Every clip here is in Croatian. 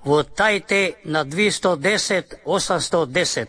votajte na 210 810.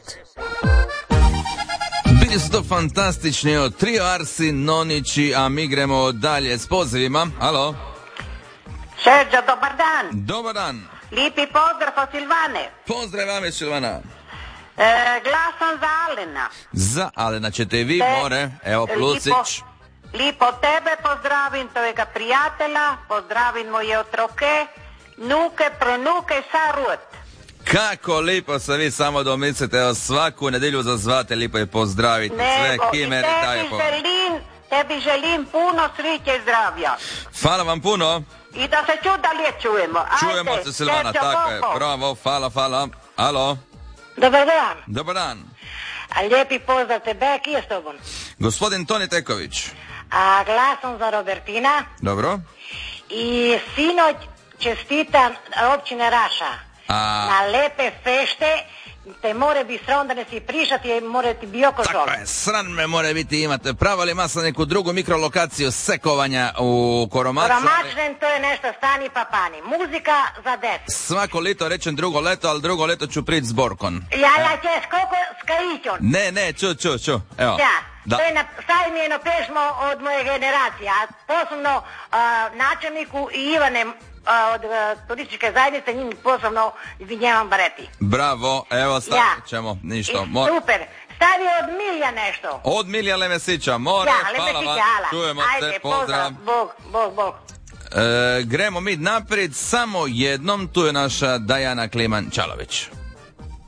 Bili su to fantastični od Trio Arsin, Nonići, a mi gremo dalje s pozivima. Alo? Sergio, dobar dan. Dobar dan. Lipi pozdrav od Silvane. Pozdrav vam je, Silvana. Glasom za Alena. Za Alena ćete i vi, more. Evo, plusić. Lipo tebe pozdravim, tvojega prijatelja, pozdravim moje otroke, nuke, pronuke, sarut. Kako lipo se vi samo domislite, evo svaku nedjelju zazvate, lipo je pozdraviti sve Himeri Tajepo. Tebi želim puno sreće i zdravlja. Hvala vam puno. I da se dalje čujemo. Čujemo se, Silvana, tako je. Bravo, hvala. Alo? Dobar dan. Dobar dan. A lijepi pozdrav tebe, ki je s tobom? Gospodin Toni Teković. A glasom za Robertina. Dobro. I sinoć čestitam općine Raša. Na lepe fešte, te more bi sram da ne si prišati i more ti bi oko žol. Tako je, sran me more biti, imate pravo li masa neku drugu mikrolokaciju sekovanja u Koromaču? Koromačnen, to je nešto stani pa pani. Muzika za decu. Svako lito rečem drugo leto, ali drugo leto ću prići s Borkon. Ja ćeš koliko s Kaićom. Ne, ču, evo. Da. To je stavim jedno pjesmo od moje generacije, a posebno načelniku i Ivane od turističke zajednice, njim posebno izvinjavam Bareti. Bravo, evo stavit ćemo, ništa. Super, stavi od Milja nešto. Od Milja Lemesića, more, hvala vam, čujemo se, pozdrav. Bog. Gremo mi naprijed samo jednom, tu je naša Dajana Kliman-Čalović.